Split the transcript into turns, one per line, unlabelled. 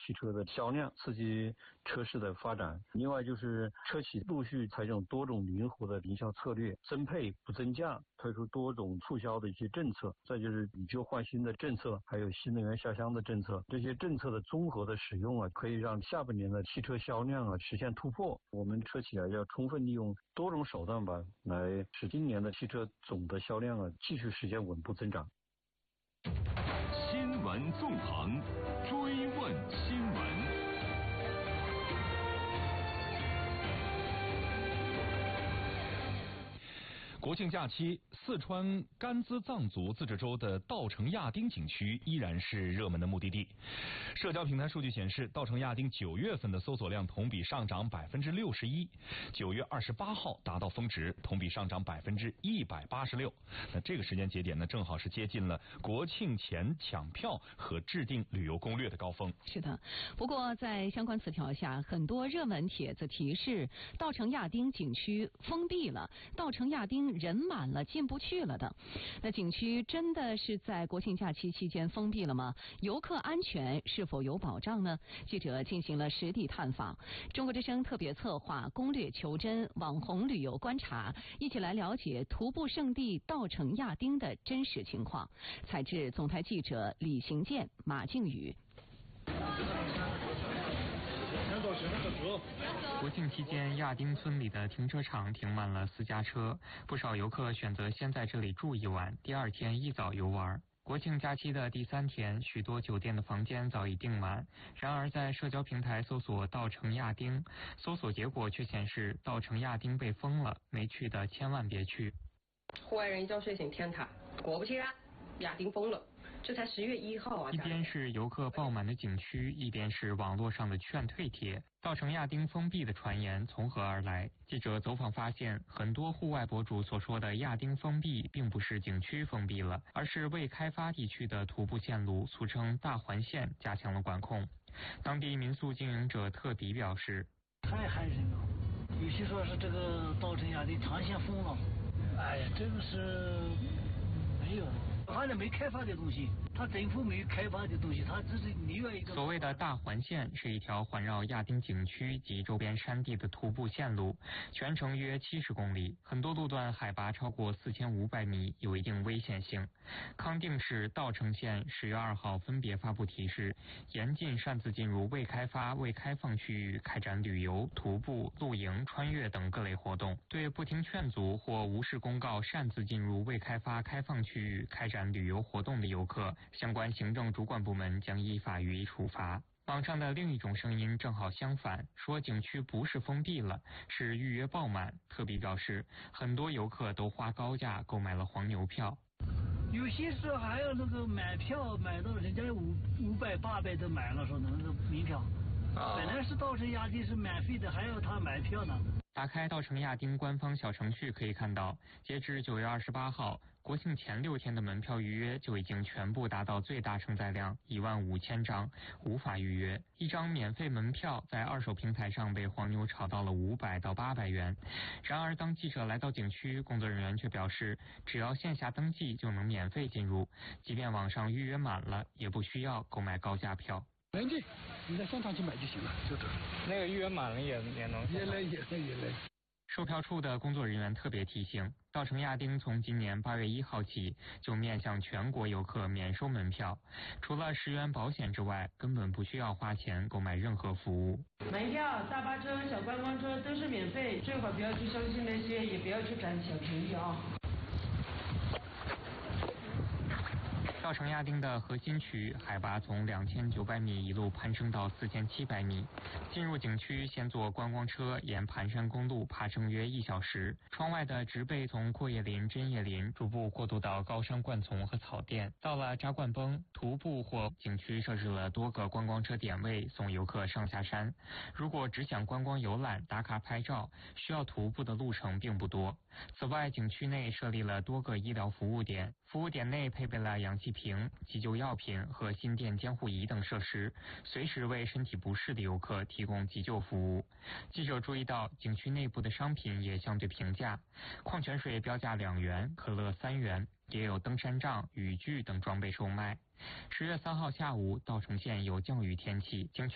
汽车的销量，刺激车市的发展。另外就是车企陆续采用多种灵活的营销策略，增配不增价，推出多种促销的一些政策，再就是以旧换新的政策，还有新能源下乡的政策。这些政策的综合的使用啊，可以让下半年的汽车销量啊实现突破。我们车企啊要充分利用多种手段吧，来使今年的汽车总的销量啊继续实现稳步增长。
新闻纵横，追问新闻。国庆假期，四川甘孜藏族自治州的稻城亚丁景区依然是热门的目的地。社交平台数据显示，稻城亚丁9月份的搜索量同比上涨61%，9月28号达到峰值，同比上涨186%。那这个时间节点呢，正好是接近了国庆前抢票和制定旅游攻略的高峰。
是的，不过在相关词条下，很多热门帖子提示稻城亚丁景区封闭了，稻城亚丁人满了进不去了的。那景区真的是在国庆假期期间封闭了吗？游客安全是否有保障呢？记者进行了实地探访，中国之声特别策划攻略求真网红旅游观察，一起来了解徒步圣地稻城亚丁的真实情况。采制总台记者李行健、马靖宇。
国庆期间，亚丁村里的停车场停满了私家车，不少游客选择先在这里住一晚，第二天一早游玩。国庆假期的第3天，许多酒店的房间早已订满。然而，在社交平台搜索稻城亚丁，搜索结果却显示稻城亚丁被封了，没去的千万别去。
户外人一觉睡醒天塌，果不其然，亚丁封了。这才10月1号啊！
一边是游客爆满的景区，一边是网络上的劝退帖。稻城亚丁封闭的传言从何而来？记者走访发现，很多户外博主所说的亚丁封闭，并不是景区封闭了，而是未开发地区的徒步线路，俗称大环线，加强了管控。当地民宿经营者特迪表示：“
太害人了，有些说是这个稻城亚丁长线封了，哎呀，这个是没有。”他那没开发的东西，他政府没开发的东西，他只是另外一个。
所谓的大环线是一条环绕亚丁景区及周边山地的徒步线路，全程约70公里，很多路段海拔超过4500米，有一定危险性。康定市稻城县10月2号分别发布提示，严禁擅自进入未开发、未开放区域开展旅游、徒步、露营、穿越等各类活动。对不听劝阻或无视公告擅自进入未开发、开放区域开展旅游活动的游客，相关行政主管部门将依法予以处罚。网上的另一种声音正好相反，说景区不是封闭了，是预约爆满。特别表示，很多游客都花高价购买了黄牛票。
有些时候还有那个买票买到人家500、800都买了，说那个门票。本来是稻城亚丁是免费的，还要他买票呢。
打开稻城亚丁官方小程序可以看到，截至9月28号，国庆前6天的门票预约就已经全部达到最大承载量15000张，无法预约。一张免费门票在二手平台上被黄牛炒到了500到800元。然而，当记者来到景区，工作人员却表示，只要线下登记就能免费进入，即便网上预约满了，也不需要购买高价票。
能进，你在现场去买就行了，就这。
那个预约满了也能。
也来。
售票处的工作人员特别提醒，稻城亚丁从今年8月1号起就面向全国游客免收门票，除了10元保险之外，根本不需要花钱购买任何服务。
门票、大巴车、小观光车都是免费，最好不要去相信那些，也不要去占小便宜啊。
稻城亚丁的核心区海拔从2900米一路攀升到4700米。进入景区，先坐观光车沿盘山公路爬升约1小时。窗外的植被从阔叶林、针叶林逐步过渡到高山灌丛和草甸。到了扎灌崩，徒步或景区设置了多个观光车点位，送游客上下山。如果只想观光游览、打卡拍照，需要徒步的路程并不多。此外，景区内设立了多个医疗服务点，服务点内配备了氧气瓶、急救药品和心电监护仪等设施，随时为身体不适的游客提供急救服务。记者注意到，景区内部的商品也相对平价，矿泉水标价2元，可乐3元，也有登山杖、雨具等装备售卖。10月3号下午，稻城县有降雨天气，景区